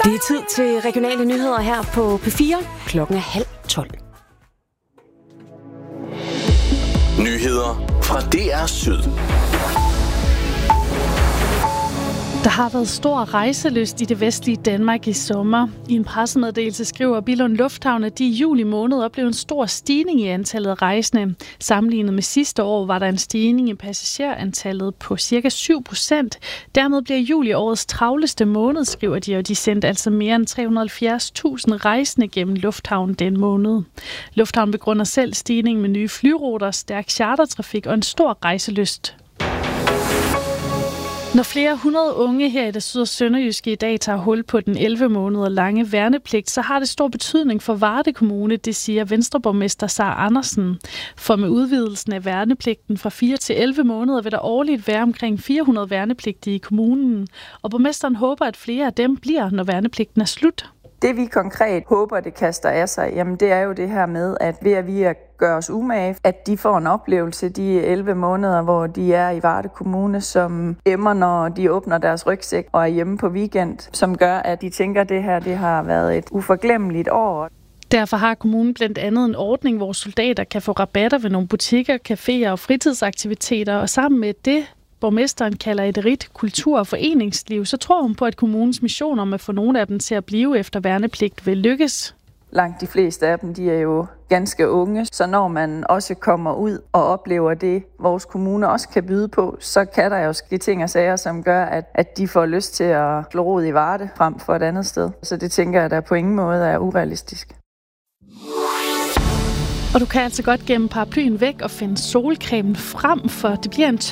Det er tid til regionale nyheder her på P4. Klokken er 11:30. Nyheder fra DR Syd. Der har været stor rejselyst i det vestlige Danmark i sommer. I en pressemeddelelse skriver Billund Lufthavn, at de i juli måned oplevede en stor stigning i antallet af rejsende. Sammenlignet med sidste år var der en stigning i passagerantallet på ca. 7%. Dermed bliver juli årets travleste måned, skriver de, og de sendte altså mere end 370.000 rejsende gennem lufthavnen den måned. Lufthavnen begrunder selv stigningen med nye flyruter, stærk chartertrafik og en stor rejselyst. Når flere 100 unge her i det syd- og sønderjyske i dag tager hul på den 11 måneder lange værnepligt, så har det stor betydning for Varde Kommune, det siger Venstreborgmester Sara Andersen. For med udvidelsen af værnepligten fra 4 til 11 måneder vil der årligt være omkring 400 værnepligtige i kommunen. Og borgmesteren håber, at flere af dem bliver, når værnepligten er slut. Det vi konkret håber, det kaster af sig, jamen det er jo det her med, at ved at vi gør os umage, at de får en oplevelse de 11 måneder, hvor de er i Varde Kommune, som emmer, når de åbner deres rygsæk og er hjemme på weekend, som gør, at de tænker, at det her det har været et uforglemmeligt år. Derfor har kommunen blandt andet en ordning, hvor soldater kan få rabatter ved nogle butikker, caféer og fritidsaktiviteter, og sammen med det, borgmesteren kalder et rigt kultur- og foreningsliv, så tror hun på, at kommunens mission om at få nogle af dem til at blive efter værnepligt vil lykkes. Langt de fleste af dem, de er jo ganske unge, så når man også kommer ud og oplever det, vores kommune også kan byde på, så kan der jo ske ting og sager, som gør, at de får lyst til at slå rod i Varde frem for et andet sted. Så det tænker jeg, der på ingen måde er urealistisk. Og du kan altså godt gemme paraplyen væk og finde solcremen frem, for det bliver en